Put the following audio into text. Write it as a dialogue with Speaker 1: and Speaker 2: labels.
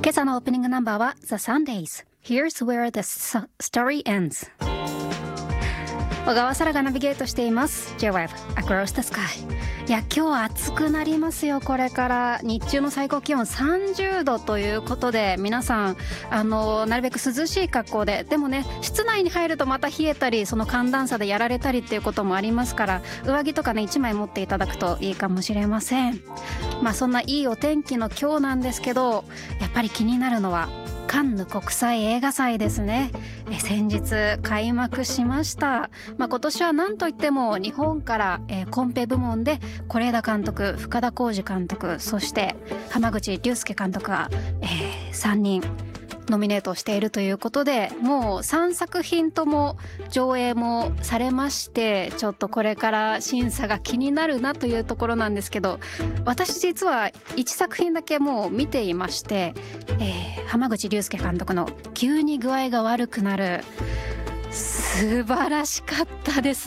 Speaker 1: 今朝のオープニングナンバーは The Sundays Here's Where the Story Ends。 小川沙羅がナビゲートしています J-Wave Across the Sky。 いや今日暑くなりますよ。これから日中の最高気温30度ということで、皆さんなるべく涼しい格好で、でもね室内に入るとまた冷えたり、その寒暖差でやられたりっていうこともありますから、上着とかね1枚持っていただくといいかもしれません。そんないいお天気の今日なんですけど、やっぱり気になるのはカンヌ国際映画祭ですね。先日開幕しました。今年は何といっても日本から、コンペ部門で是枝監督、深田晃司監督、そして濱口竜介監督が、3人ノミネートしているということで、もう3作品とも上映もされまして、ちょっとこれから審査が気になるなというところなんですけど、私実は1作品だけもう見ていまして、濱口竜介監督の急に具合が悪くなる、素晴らしかったです